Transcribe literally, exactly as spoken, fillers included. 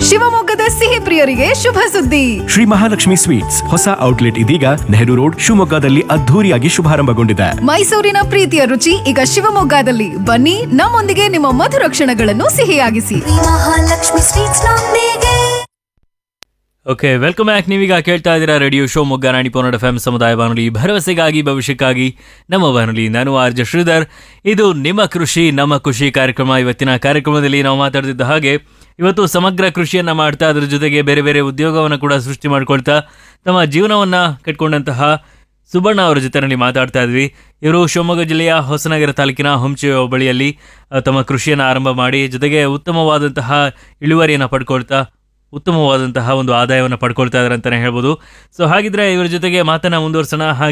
ಶಿವಮೊಗ್ಗದ ಸಿಹಿ ಪ್ರಿಯರಿಗೆ ಶುಭ ಸುದ್ದಿ. ಶ್ರೀ ಮಹಾಲಕ್ಷ್ಮಿ ಸ್ವೀಟ್ಸ್ ಹೊಸ ಔಟ್ಲೆಟ್ ಇದೀಗ ನೆಹರು ರೋಡ್ ಶಿವಮೊಗ್ಗದಲ್ಲಿ ಅದ್ಧೂರಿಯಾಗಿ ಶುಭಾರಂಭಗೊಂಡಿದೆ. ಮೈಸೂರಿನ ಪ್ರೀತಿಯ ರುಚಿ ಈಗ ಶಿವಮೊಗ್ಗದಲ್ಲಿ. ಬನ್ನಿ, ನಮ್ಮೊಂದಿಗೆ ನಿಮ್ಮ ಮಧುರ ಕ್ಷಣಗಳನ್ನು ಸಿಹಿಯಾಗಿಸಿ. ಮಹಾಲಕ್ಷ್ಮಿ ಸ್ವೀಟ್ಸ್ ನೊಂದಿಗೆ. Okay, welcome back. ನೀವೀಗ ಕೇಳ್ತಾ ಇದ್ದೀರಾ ರೇಡಿಯೋ ಶಿವಮೊಗ್ಗ ನಾಡಿ ಪೋನಡ್ ಎಫ್ ಎಂ ಸಮುದಾಯ ಬಾನುಲಿ, ಭರವಸೆಗಾಗಿ ಭವಿಷ್ಯಕ್ಕಾಗಿ ನಮ್ಮ ಬಾನುಲಿ. ನಾನು ಆರ್ ಜೆ ಶ್ರೀಧರ್. ಇದು ನಿಮ್ಮ ಕೃಷಿ ನಮ್ಮ ಖುಷಿ ಕಾರ್ಯಕ್ರಮ. ಇವತ್ತಿನ ಕಾರ್ಯಕ್ರಮದಲ್ಲಿ ನಾವು ಮಾತಾಡ್ತಿದ್ದ ಹಾಗೆ ಇವತ್ತು ಸಮಗ್ರ ಕೃಷಿಯನ್ನು ಮಾಡ್ತಾ ಅದರ ಜೊತೆಗೆ ಬೇರೆ ಬೇರೆ ಉದ್ಯೋಗವನ್ನು ಕೂಡ ಸೃಷ್ಟಿ ಮಾಡ್ಕೊಳ್ತಾ ತಮ್ಮ ಜೀವನವನ್ನು ಕಟ್ಕೊಂಡಂತಹ ಸುಬರ್ಣ ಅವರ ಜೊತೆಯಲ್ಲಿ ಮಾತಾಡ್ತಾ ಇದ್ವಿ. ಇವರು ಶಿವಮೊಗ್ಗ ಜಿಲ್ಲೆಯ ಹೊಸನಗರ ತಾಲೂಕಿನ ಹುಂಚೆ ಹೋಬಳಿಯಲ್ಲಿ ತಮ್ಮ ಕೃಷಿಯನ್ನು ಆರಂಭ ಮಾಡಿ ಜೊತೆಗೆ ಉತ್ತಮವಾದಂತಹ ಇಳುವರಿಯನ್ನು ಪಡ್ಕೊಳ್ತಾ ಉತ್ತಮವಾದಂತಹ ಒಂದು ಆದಾಯವನ್ನು ಪಡ್ಕೊಳ್ತಾ ಇದ್ದಾರೆ ಅಂತಲೇ ಹೇಳ್ಬೋದು. ಸೊ ಹಾಗಿದ್ರೆ ಇವರ ಜೊತೆಗೆ ಮಾತನ್ನು ಮುಂದುವರ್ಸೋಣ. ಹಾಗೆ